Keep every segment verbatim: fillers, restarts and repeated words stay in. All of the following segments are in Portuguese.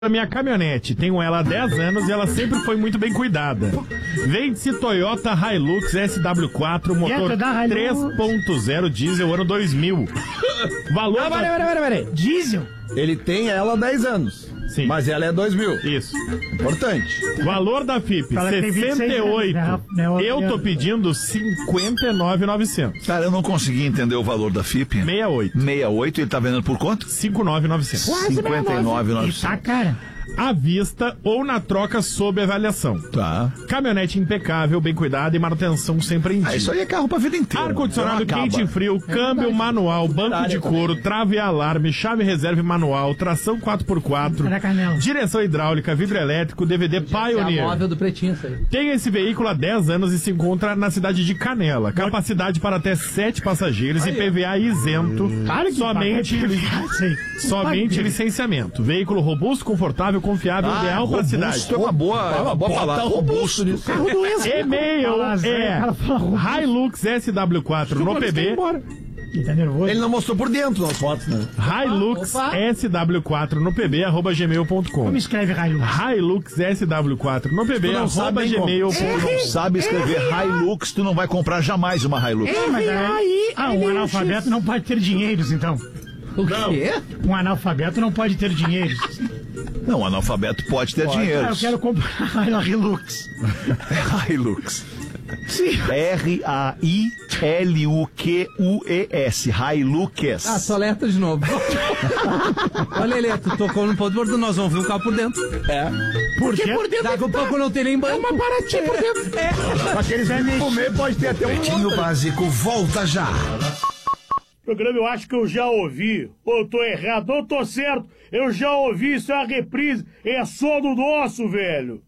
A minha caminhonete, tenho ela há dez anos e ela sempre foi muito bem cuidada. Vende-se Toyota Hilux S W quatro, motor três ponto zero diesel, ano dois mil. Valor... Ah, peraí, peraí, peraí, peraí. Diesel? Ele tem ela há dez anos. Sim. Mas ela é dois mil. Isso. Importante. Valor da F I P, sessenta e oito. Eu tô pedindo cinquenta e nove mil e novecentos. Cara, eu não consegui entender o valor da F I P. sessenta e oito. sessenta e oito, ele tá vendendo por quanto? cinquenta e nove mil e novecentos. cinquenta e nove mil e novecentos. Tá, cara. À vista ou na troca sob avaliação. Tá. Caminhonete impecável, bem cuidada e manutenção sempre em dia. Ah, isso aí é carro pra vida inteira. Ar-condicionado quente e frio, É câmbio verdade. manual, banco Verdade, de couro, trave e alarme, chave reserva manual, tração quatro por quatro, direção hidráulica, vidro elétrico, D V D Pioneer. É a móvel do Pretinho, isso aí. Tem esse veículo há dez anos e se encontra na cidade de Canela. Capacidade para até sete passageiros e P V A isento. Claro que somente somente licenciamento. Veículo robusto, confortável, confiável, Ah, ideal para a cidade. robusto é uma boa, é uma boa palavra. Robusto nisso. E-mail é Hilux S W quatro no P B. Ele tá nervoso. Ele não mostrou por dentro nas fotos, né? Hilux Opa. S W quatro no P B, arroba gmail ponto com. Como escreve Hilux? Hilux S W quatro no P B, Tu não arroba sabe nem gmail Se ponto tu com. não sabe escrever Hilux, tu não vai comprar jamais uma Hilux. É, mas aí, ah, um analfabeto não pode ter dinheiros, então. O quê? Um analfabeto não pode ter dinheiros. Não, analfabeto pode ter dinheiro. Ah, eu quero comprar a Hilux. Hilux. Sim. R A I L U Q U E S. Hilux. Ah, só letra de novo. Olha, Lelê, tu tocou no ponto morto, nós vamos ver o carro por dentro. É. Por quê? por dentro Daqui a pouco não tem nem banco. É uma baratinha por dentro. É. Aqueles que comer pode ter até um Pretinho Básico volta já. Programa eu acho que eu já ouvi. Ou eu tô errado, ou eu tô certo. Eu já ouvi, isso é uma reprise. É sono nosso, velho.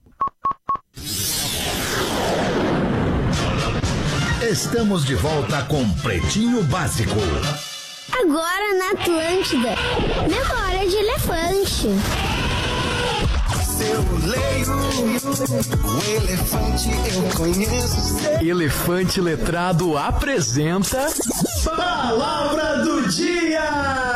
Estamos de volta com Pretinho Básico. Agora na Atlântida. Memória de elefante. Eu leio o elefante, eu conheço. Elefante Letrado apresenta Palavra do Dia!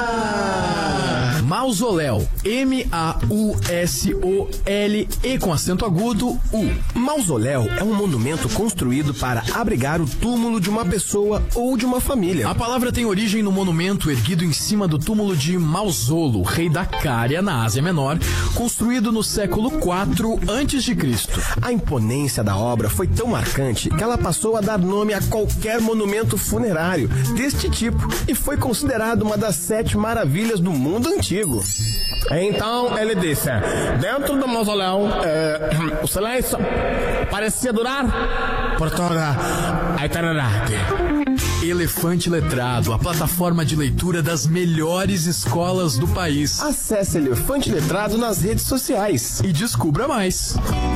Mausoléu. M A U S O L E com acento agudo, U. Mausoléu é um monumento construído para abrigar o túmulo de uma pessoa ou de uma família. A palavra tem origem no monumento erguido em cima do túmulo de Mausolo, rei da Cária, na Ásia Menor, construído no século quatro antes de Cristo. A imponência da obra foi tão marcante que ela passou a dar nome a qualquer monumento funerário deste tipo e foi considerado uma das sete maravilhas do mundo antigo. Então ele disse: dentro do mausoléu, é, o silêncio parecia durar por toda a eternidade. Elefante Letrado, a plataforma de leitura das melhores escolas do país. Acesse Elefante Letrado nas redes sociais e descubra mais.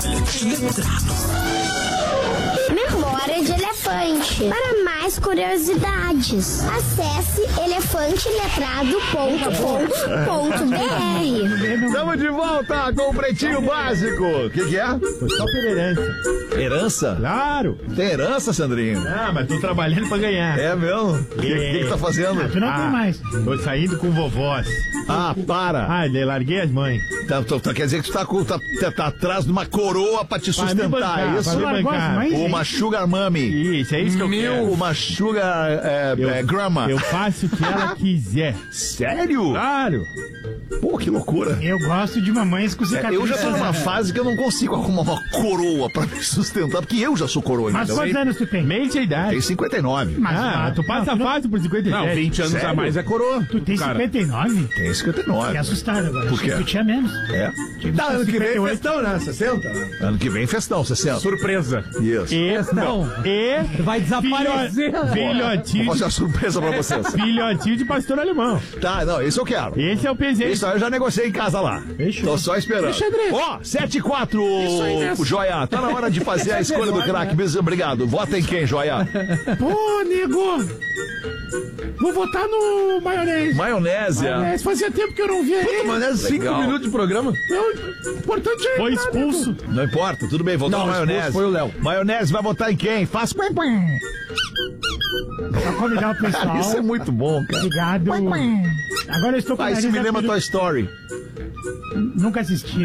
Memória de elefante. Para mais curiosidades, acesse elefante letrado ponto com ponto b r. Estamos de volta com o Pretinho Básico. O que, que é? Foi só pela herança. Herança? Claro. Tem herança, Sandrinho? Ah, mas tô trabalhando pra ganhar. É mesmo? O que, que, que tá fazendo? Ah, tu não Ah, tem mais. Tô saindo com vovós. Ah, para. Ah, eu larguei as mães. Tá, tá, tá, quer dizer que tu tá, com- tá, tá, tá atrás de uma coroa pra te Vai me sustentar, bancar, é vai isso? me Largou as bancar. mães, hein? Uma sugar mommy. Isso, é isso que eu Meu, quero. uma sugar é, Eu- é, grandma. Eu faço o que ela quiser. Sério? Claro. Pô, que loucura. Eu gosto de mamães com É, cicatriz. eu já tô numa fase que eu não consigo arrumar uma coroa pra me sustentar, porque eu já sou coroa. Mas entendeu? quantos anos tu tem? Mente a idade. Tem cinquenta e nove. Mas, Ah, tu passa não, tu fácil por cinquenta e sete. Não, vinte anos Sério? a mais é coroa. Tu tem Cara, cinquenta e nove? Tem cinquenta e nove. Fiquei assustado agora. Por quê? Tu tinha menos. É. Tá, ano que vem é cinquenta e oito. festão, né? sessenta? Né? Ano que vem, festão, sessenta. Surpresa. Isso. E, Não. e Vai desaparecer. filho- filhotinho, Vou fazer uma surpresa pra vocês. filhotinho de pastor alemão. Tá, não, isso eu quero. Esse é o presente. Isso aí eu já negociei em casa lá. Fechou. Tô só esperando. Ó, sete e quatro, Joia. Tá na hora de fazer a escolha do craque. Obrigado. Vota em quem, Joia? Pô, nego! Vou votar no maionese. Maionésia. Maionese. Fazia tempo que eu não via ele. Maionese, cinco Legal. minutos de programa. Eu, importante é Foi entrar, expulso. nego. Não importa, tudo bem, votou Não, no maionese. expulso foi o Léo. Maionese vai votar em quem? Faz pim, pim. Pra convidar o pessoal. Isso é muito bom, cara. Obrigado. Agora eu estou com Ah, o isso nariz me lembra abrindo- Toy Story. nunca assisti.